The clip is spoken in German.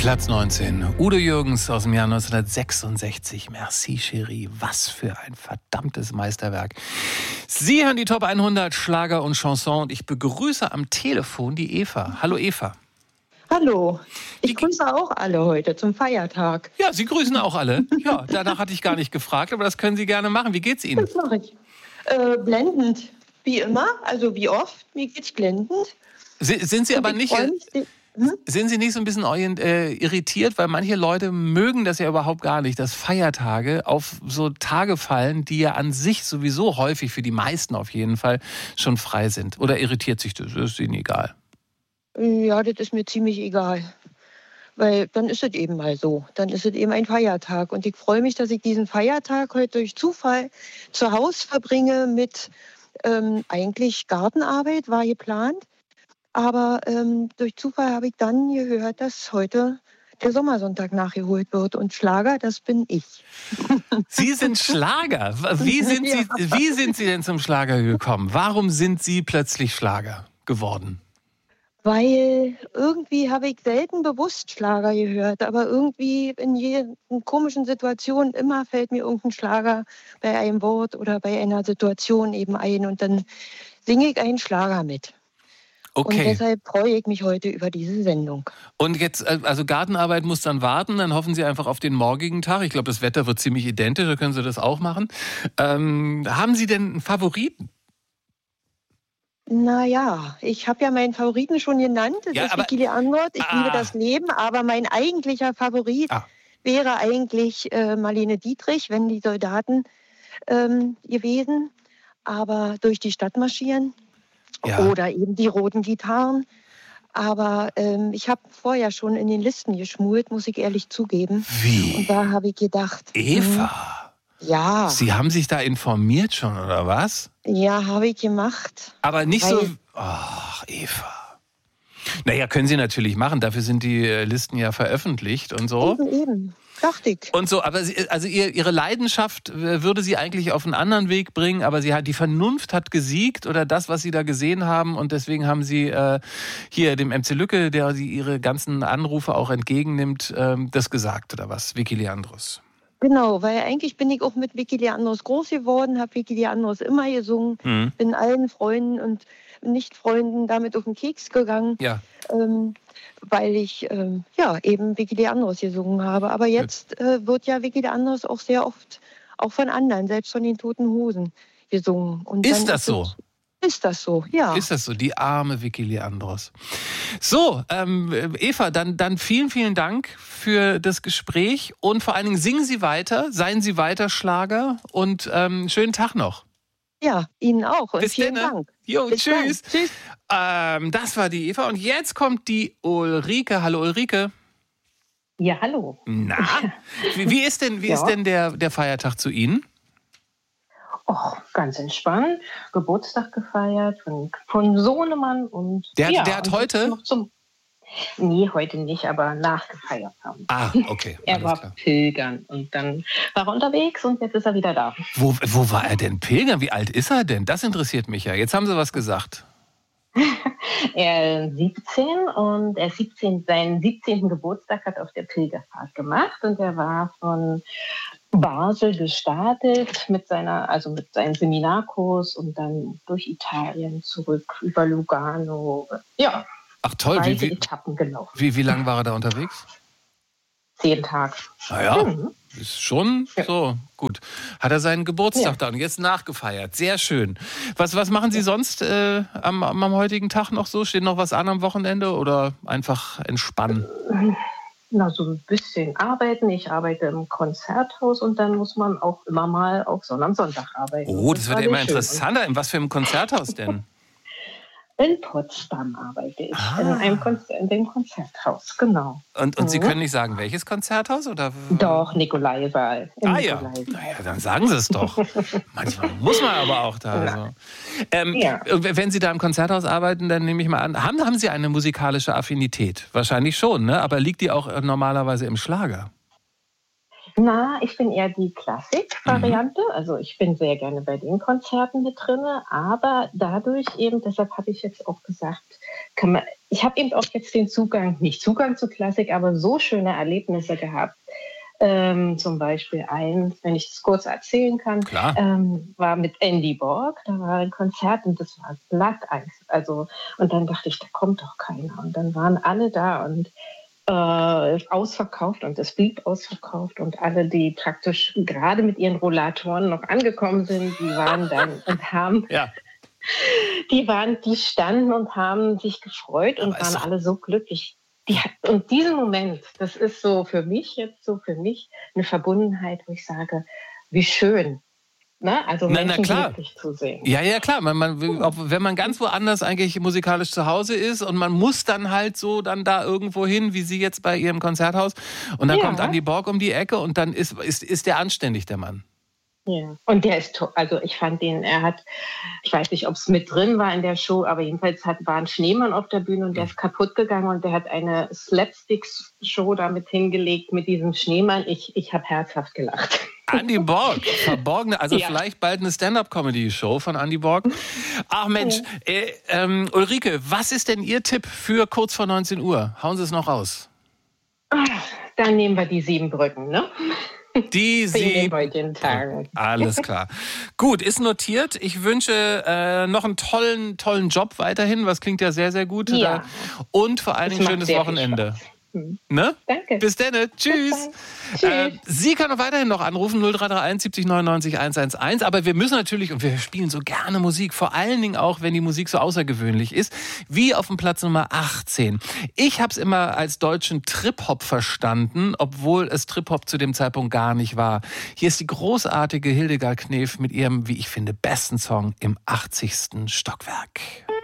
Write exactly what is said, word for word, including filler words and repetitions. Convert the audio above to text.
Platz neunzehn. Udo Jürgens aus dem Jahr neunzehnhundertsechsundsechzig. Merci, Chérie. Was für ein verdammtes Meisterwerk. Sie hören die Top hundert Schlager und Chanson und ich begrüße am Telefon die Eva. Hallo Eva. Hallo. Ich Die- grüße auch alle heute zum Feiertag. Ja, Sie grüßen auch alle. Ja, danach hatte ich gar nicht gefragt, aber das können Sie gerne machen. Wie geht's Ihnen? Das mache ich. Äh, blendend, wie immer, also wie oft. Mir geht's blendend. Si- Sind Sie aber Und ich nicht... freu mich, hm? Sind Sie nicht so ein bisschen orient, äh, irritiert, weil manche Leute mögen das ja überhaupt gar nicht, dass Feiertage auf so Tage fallen, die ja an sich sowieso häufig, für die meisten auf jeden Fall, schon frei sind? Oder irritiert sich das? Das ist Ihnen egal? Ja, das ist mir ziemlich egal. Weil dann ist es eben mal so. Dann ist es eben ein Feiertag. Und ich freue mich, dass ich diesen Feiertag heute durch Zufall zu Hause verbringe mit ähm, eigentlich Gartenarbeit, war geplant. Aber ähm, durch Zufall habe ich dann gehört, dass heute der Sommersonntag nachgeholt wird. Und Schlager, das bin ich. Sie sind Schlager. Wie sind Sie, wie sind Sie denn zum Schlager gekommen? Warum sind Sie plötzlich Schlager geworden? Weil irgendwie habe ich selten bewusst Schlager gehört. Aber irgendwie in jeder komischen Situation immer fällt mir irgendein Schlager bei einem Wort oder bei einer Situation eben ein. Und dann singe ich einen Schlager mit. Und Okay. deshalb freue ich mich heute über diese Sendung. Und jetzt, also Gartenarbeit muss dann warten, dann hoffen Sie einfach auf den morgigen Tag. Ich glaube, das Wetter wird ziemlich identisch, da können Sie das auch machen. Ähm, haben Sie denn einen Favoriten? Naja, ich habe ja meinen Favoriten schon genannt. Das Ja, ist aber- Vicky Leandros. Ich Ah. liebe das Leben. Aber mein eigentlicher Favorit Ah. wäre eigentlich äh, Marlene Dietrich, wenn die Soldaten ähm, gewesen. Aber durch die Stadt marschieren. Ja. Oder eben die roten Gitarren. Aber ähm, ich habe vorher schon in den Listen geschmult, muss ich ehrlich zugeben. Wie? Und da habe ich gedacht, Eva, hm, ja, Sie haben sich da informiert schon, oder was? ja, habe ich gemacht. Aber nicht so... Weil- Ach, Eva. Naja, können Sie natürlich machen, dafür sind die äh, Listen ja veröffentlicht und so. Eben, eben, dachte ich. Und so, aber sie, also ihr, Ihre Leidenschaft äh, würde Sie eigentlich auf einen anderen Weg bringen, aber sie hat, die Vernunft hat gesiegt oder das, was Sie da gesehen haben und deswegen haben Sie äh, hier dem M C Lücke, der Sie Ihre ganzen Anrufe auch entgegennimmt, ähm, das gesagt oder was, Vicky Leandros? Genau, weil eigentlich bin ich auch mit Vicky Leandros groß geworden, habe Vicky Leandros immer gesungen, Mhm. bin allen Freunden und Nicht-Freunden damit auf den Keks gegangen, Ja. ähm, weil ich ähm, ja eben Vicky Leandros gesungen habe. Aber jetzt äh, wird ja Vicky Leandros auch sehr oft auch von anderen, selbst von den Toten Hosen, gesungen. Und Ist dann das so? es- Ist das so, ja. Ist das so? Die arme Vicky Leandros. So, ähm, Eva, dann, dann vielen, vielen Dank für das Gespräch und vor allen Dingen singen Sie weiter, seien Sie weiter Schlager und ähm, schönen Tag noch. Ja, Ihnen auch und Bis vielen denne. Dank. Jo, Bis tschüss. dann. Tschüss. Ähm, das war die Eva und jetzt kommt die Ulrike. Hallo Ulrike. Ja, hallo. Na, wie, wie ist denn, wie Ja. ist denn der, der Feiertag zu Ihnen? Och, ganz entspannt. Geburtstag gefeiert von, von Sohnemann und. Der hat- ja, der hat und heute? jetzt Noch zum, nee, heute nicht, aber nachgefeiert haben. Ah, okay. Er alles war klar. pilgern und dann war er unterwegs und jetzt ist er wieder da. Wo, wo war er denn pilgern? Wie alt ist er denn? Das interessiert mich ja. Jetzt haben Sie was gesagt. Er ist siebzehn und er ist siebzehn, seinen siebzehnten Geburtstag hat er auf der Pilgerfahrt gemacht und er war von Basel gestartet mit seiner, also mit seinem Seminarkurs und dann durch Italien zurück über Lugano. Ja, Ach toll, wie, weite wie, Etappen gelaufen. wie, wie lange war er da unterwegs? Zehn Tage. Naja, Mhm. ist schon Ja. so gut. Hat er seinen Geburtstag Ja. da und jetzt nachgefeiert. Sehr schön. Was, was machen Sie sonst äh, am, am am heutigen Tag noch so? Steht noch was an am Wochenende oder einfach entspannen? Na, so ein bisschen arbeiten. Ich arbeite im Konzerthaus und dann muss man auch immer mal auf Sonntag und Sonntag arbeiten. Oh, das wird war ja immer sehr schön. interessanter. In was für einem Konzerthaus denn? In Potsdam arbeite ich, Ah. in einem Konzer in dem Konzerthaus, genau. Und, und Sie Mhm. können nicht sagen, welches Konzerthaus? Oder? Doch, Nikolaisaal. im Ah ja, Nikolaisaal. naja, dann sagen Sie es doch. Manchmal muss man aber auch da. Also. Ähm, Ja. Wenn Sie da im Konzerthaus arbeiten, dann nehme ich mal an, haben, haben Sie eine musikalische Affinität? Wahrscheinlich schon, ne? Aber liegt die auch äh, normalerweise im Schlager? Na, ich bin eher die Klassik-Variante. Mhm. Also ich bin sehr gerne bei den Konzerten mit drinne, aber dadurch eben, deshalb habe ich jetzt auch gesagt, kann man, ich habe eben auch jetzt den Zugang, nicht Zugang zu Klassik, aber so schöne Erlebnisse gehabt. Ähm, zum Beispiel eins, wenn ich das kurz erzählen kann, ähm, war mit Andy Borg, da war ein Konzert und das war glatt, also und dann dachte ich, da kommt doch keiner und dann waren alle da und äh, ausverkauft und es blieb ausverkauft und alle, die praktisch gerade mit ihren Rollatoren noch angekommen sind, die waren dann und haben ja. die waren, die standen und haben sich gefreut und waren alle so glücklich. Die, und diesen Moment, das ist so für mich jetzt so für mich eine Verbundenheit, wo ich sage, wie schön, ne? Also na, Menschen na klar. glücklich zu sehen. Ja, ja, klar. Man, man, auch wenn man ganz woanders eigentlich musikalisch zu Hause ist und man muss dann halt so dann da irgendwo hin, wie Sie jetzt bei Ihrem Konzerthaus und dann ja. kommt Andy Borg um die Ecke und dann ist, ist, ist der anständig, der Mann. Ja, und der ist toll. Also ich fand den, er hat, ich weiß nicht, ob es mit drin war in der Show, aber jedenfalls hat, war ein Schneemann auf der Bühne und der ist kaputt gegangen und der hat eine Slapstick-Show damit hingelegt mit diesem Schneemann. Ich, ich habe herzhaft gelacht. Andy Borg, verborgene, also ja. vielleicht bald eine Stand-up-Comedy-Show von Andy Borg. Ach Mensch, ja. äh, ähm, Ulrike, was ist denn Ihr Tipp für kurz vor neunzehn Uhr? Hauen Sie es noch raus. Ach, dann nehmen wir die sieben Brücken, ne? Die sieben Tagen. Alles klar. Gut, ist notiert. Ich wünsche äh, noch einen tollen, tollen Job weiterhin. Was klingt ja sehr, sehr gut. Ja. Und vor allen Dingen schönes Wochenende. Ne? Danke. Bis dann. Tschüss. Tschüss. Äh, Sie können auch weiterhin noch anrufen, null drei drei eins siebzig neunundneunzig hunderteins. Aber wir müssen natürlich, und wir spielen so gerne Musik, vor allen Dingen auch, wenn die Musik so außergewöhnlich ist, wie auf dem Platz Nummer achtzehn. Ich habe es immer als deutschen Trip-Hop verstanden, obwohl es Trip-Hop zu dem Zeitpunkt gar nicht war. Hier ist die großartige Hildegard Knef mit ihrem, wie ich finde, besten Song im achtzigsten Stockwerk.